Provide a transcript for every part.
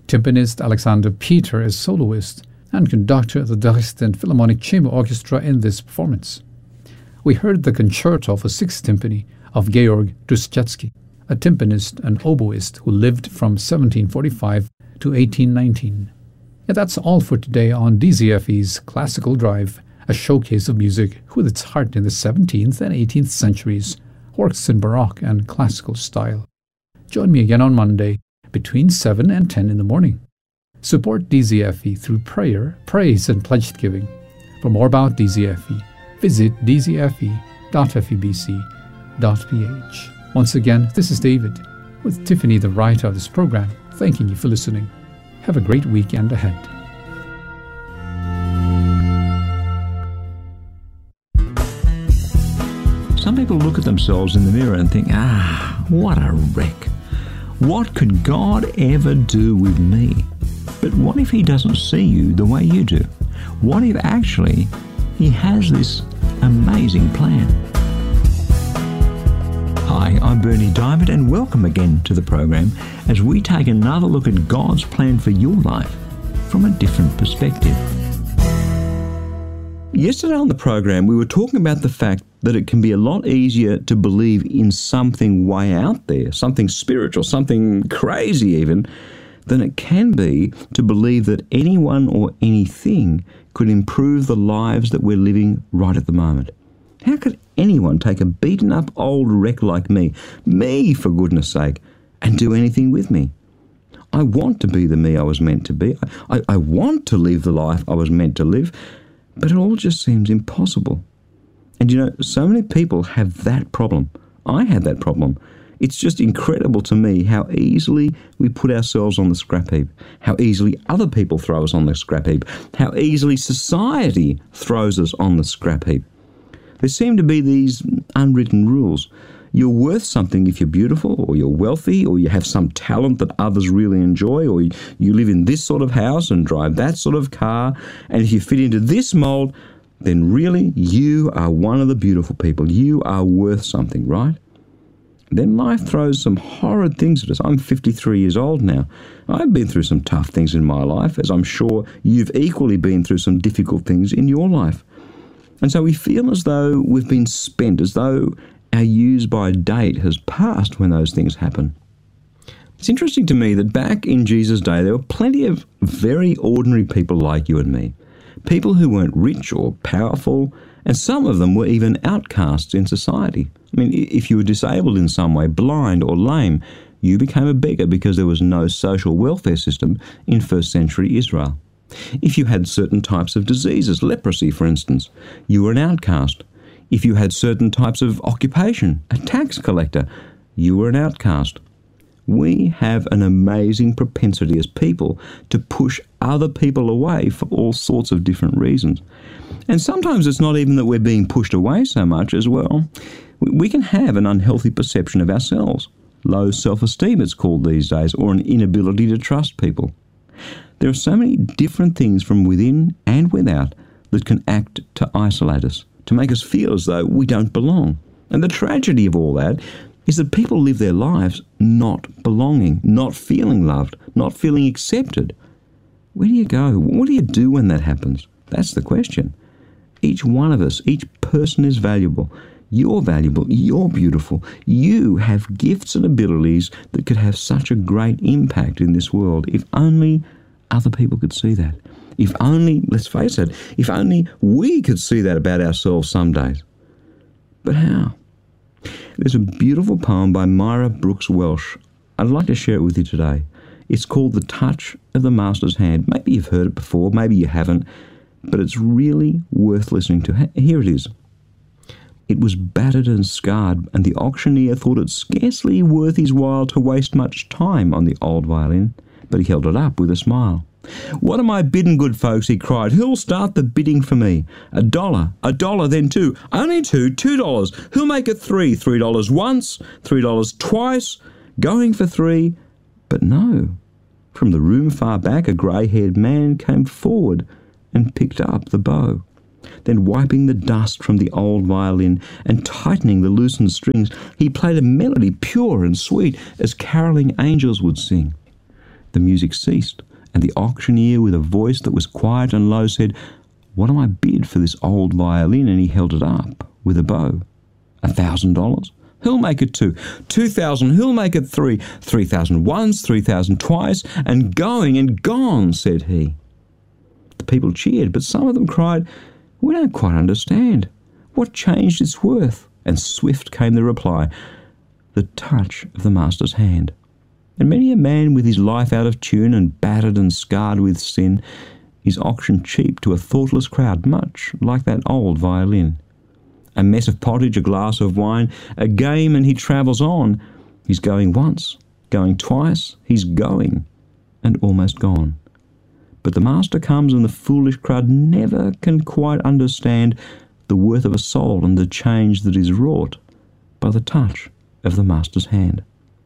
Timpanist Alexander Peter is soloist and conductor of the Dresden Philharmonic Chamber Orchestra in this performance. We heard the Concerto for Six Timpani of Georg Duschatsky, a timpanist and oboist who lived from 1745 to 1819. And that's all for today on DZFE's Classical Drive, a showcase of music with its heart in the 17th and 18th centuries, works in Baroque and classical style. Join me again on Monday between 7 and 10 in the morning. Support DZFE through prayer, praise, and pledge giving. For more about DZFE, visit dzfe.febc.ph. Once again, this is David, with Tiffany, the writer of this program, thanking you for listening. Have a great weekend ahead. Some people look at themselves in the mirror and think, what a wreck. What could God ever do with me? But what if He doesn't see you the way you do? What if actually He has this amazing plan? Hi, I'm Bernie Diamond, and welcome again to the program as we take another look at God's plan for your life from a different perspective. Yesterday on the program, we were talking about the fact that it can be a lot easier to believe in something way out there, something spiritual, something crazy even, than it can be to believe that anyone or anything could improve the lives that we're living right at the moment. How could anyone take a beaten-up old wreck like me for goodness sake, and do anything with me? I want to be the me I was meant to be. I want to live the life I was meant to live, but it all just seems impossible. And so many people have that problem. I had that problem. It's just incredible to me how easily we put ourselves on the scrap heap, how easily other people throw us on the scrap heap, how easily society throws us on the scrap heap. There seem to be these unwritten rules. You're worth something if you're beautiful, or you're wealthy, or you have some talent that others really enjoy, or you live in this sort of house and drive that sort of car, and if you fit into this mold, then really you are one of the beautiful people. You are worth something, right? Then life throws some horrid things at us. I'm 53 years old now. I've been through some tough things in my life, as I'm sure you've equally been through some difficult things in your life. And so we feel as though we've been spent, as though our use-by date has passed when those things happen. It's interesting to me that back in Jesus' day, there were plenty of very ordinary people like you and me. People who weren't rich or powerful, and some of them were even outcasts in society. I mean, if you were disabled in some way, blind or lame, you became a beggar because there was no social welfare system in first century Israel. If you had certain types of diseases, leprosy for instance, you were an outcast. If you had certain types of occupation, a tax collector, you were an outcast. We have an amazing propensity as people to push other people away for all sorts of different reasons. And sometimes it's not even that we're being pushed away so much as well. We can have an unhealthy perception of ourselves. Low self-esteem it's called these days, or an inability to trust people. There are so many different things from within and without that can act to isolate us, to make us feel as though we don't belong. And the tragedy of all that is that people live their lives not belonging, not feeling loved, not feeling accepted. Where do you go? What do you do when that happens? That's the question. Each one of us, each person is valuable. You're valuable. You're beautiful. You have gifts and abilities that could have such a great impact in this world if only other people could see that. If only, let's face it, if only we could see that about ourselves some days. But how? There's a beautiful poem by Myra Brooks Welsh. I'd like to share it with you today. It's called The Touch of the Master's Hand. Maybe you've heard it before, maybe you haven't, but it's really worth listening to. Here it is. It was battered and scarred, and the auctioneer thought it scarcely worth his while to waste much time on the old violin, but he held it up with a smile. "What am I bidding, good folks?" he cried. "Who'll start the bidding for me? $1, then $2. Only $2. Who'll make it $3? $3 once, $3 twice, going for $3. But no. From the room far back, a grey-haired man came forward and picked up the bow. Then wiping the dust from the old violin and tightening the loosened strings, he played a melody pure and sweet as carolling angels would sing. The music ceased, and the auctioneer, with a voice that was quiet and low, said, "What am I bid for this old violin?" And he held it up with a bow. $1,000? Who'll make it 2? 2,000? Who'll make it 3? 3,000 once, 3,000 twice, and going and gone, said he. The people cheered, but some of them cried, "We don't quite understand. What changed its worth?" And swift came the reply, "The touch of the Master's hand." And many a man with his life out of tune and battered and scarred with sin is auctioned cheap to a thoughtless crowd, much like that old violin. A mess of pottage, a glass of wine, a game, and he travels on. He's going once, going twice, he's going, and almost gone. But the Master comes, and the foolish crowd never can quite understand the worth of a soul and the change that is wrought by the touch of the Master's hand.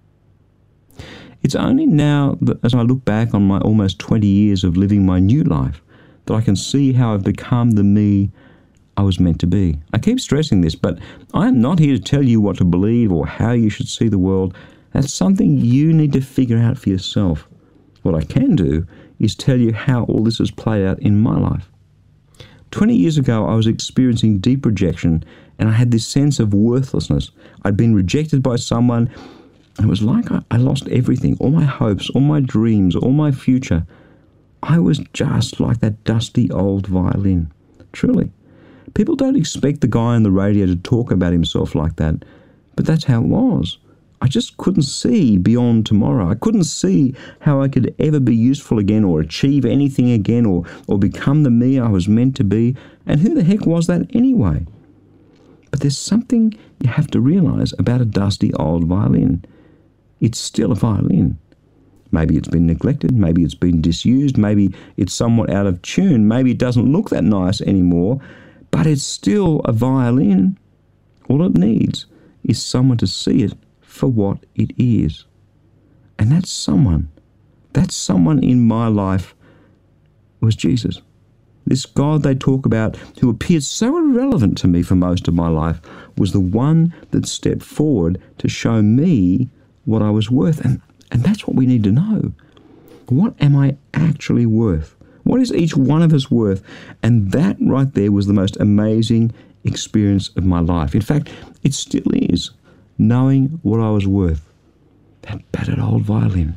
It's only now that, as I look back on my almost 20 years of living my new life, that I can see how I've become the me I was meant to be. I keep stressing this, but I am not here to tell you what to believe or how you should see the world. That's something you need to figure out for yourself. What I can do is tell you how all this has played out in my life. 20 years ago, I was experiencing deep rejection, and I had this sense of worthlessness. I'd been rejected by someone, and it was like I lost everything, all my hopes, all my dreams, all my future. I was just like that dusty old violin. Truly. People don't expect the guy on the radio to talk about himself like that, but that's how it was. I just couldn't see beyond tomorrow. I couldn't see how I could ever be useful again or achieve anything again or become the me I was meant to be. And who the heck was that anyway? But there's something you have to realize about a dusty old violin. It's still a violin. Maybe it's been neglected, maybe it's been disused, maybe it's somewhat out of tune, maybe it doesn't look that nice anymore, but it's still a violin. All it needs is someone to see it for what it is. And that someone in my life was Jesus. This God they talk about, who appeared so irrelevant to me for most of my life, was the one that stepped forward to show me what I was worth. And that's what we need to know. What am I actually worth? What is each one of us worth? And that right there was the most amazing experience of my life. In fact, it still is, knowing what I was worth. That battered old violin.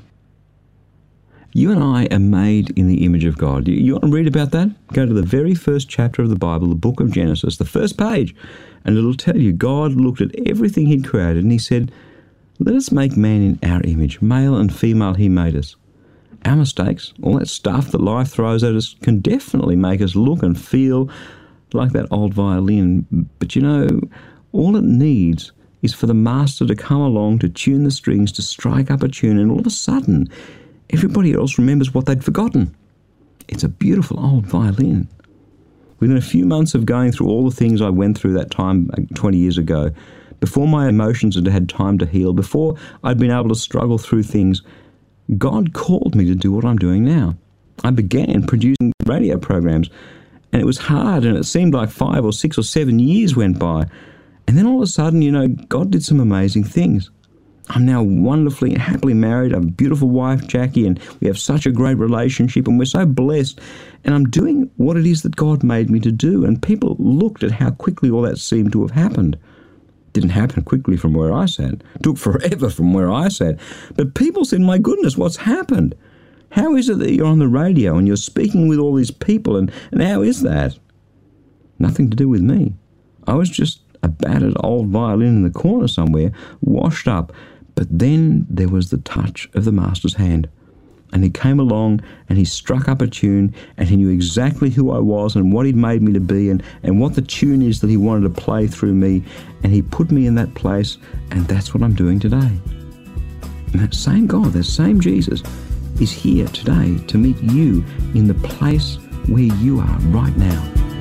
You and I are made in the image of God. You want to read about that? Go to the very first chapter of the Bible, the book of Genesis, the first page, and it'll tell you God looked at everything he'd created and he said, "Let us make man in our image. Male and female he made us." Our mistakes, all that stuff that life throws at us, can definitely make us look and feel like that old violin. But you know, all it needs is for the Master to come along to tune the strings, to strike up a tune, and all of a sudden, everybody else remembers what they'd forgotten. It's a beautiful old violin. Within a few months of going through all the things I went through that time 20 years ago, before my emotions had had time to heal, before I'd been able to struggle through things, God called me to do what I'm doing now. I began producing radio programs, and it was hard, and it seemed like 5 or 6 or 7 years went by. And then all of a sudden, you know, God did some amazing things. I'm now wonderfully and happily married. I have a beautiful wife, Jackie, and we have such a great relationship, and we're so blessed. And I'm doing what it is that God made me to do. And people looked at how quickly all that seemed to have happened. Didn't happen quickly from where I sat. It took forever from where I sat. But people said, "My goodness, what's happened? How is it that you're on the radio and you're speaking with all these people, and how is that?" Nothing to do with me. I was just a battered old violin in the corner somewhere, washed up. But then there was the touch of the Master's hand. And he came along and he struck up a tune, and he knew exactly who I was and what he'd made me to be and what the tune is that he wanted to play through me. And he put me in that place, and that's what I'm doing today. And that same God, that same Jesus, is here today to meet you in the place where you are right now.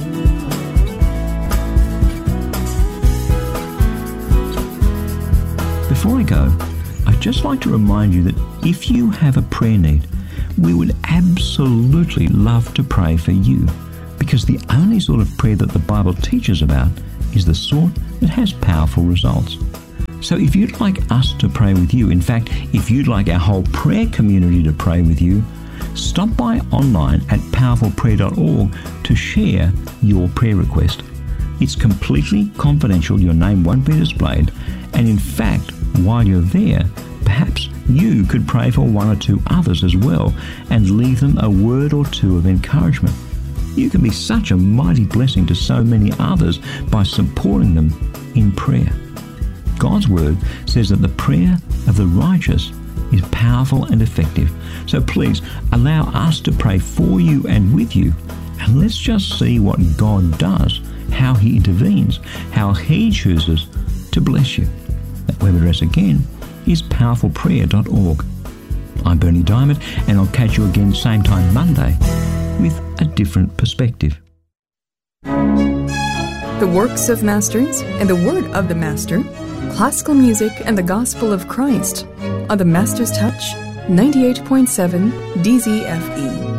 Before I go, I'd just like to remind you that if you have a prayer need, we would absolutely love to pray for you, because the only sort of prayer that the Bible teaches about is the sort that has powerful results. So if you'd like us to pray with you, in fact, if you'd like our whole prayer community to pray with you, stop by online at powerfulprayer.org to share your prayer request. It's completely confidential, your name won't be displayed, and in fact, while you're there, perhaps you could pray for one or two others as well and leave them a word or two of encouragement. You can be such a mighty blessing to so many others by supporting them in prayer. God's Word says that the prayer of the righteous is powerful and effective. So please allow us to pray for you and with you, and let's just see what God does, how He intervenes, how He chooses to bless you. That web address again is powerfulprayer.org. I'm Berni Dymet, and I'll catch you again same time Monday with a different perspective. The works of masters and the word of the master, classical music and the gospel of Christ on the Master's Touch 98.7 DZFE.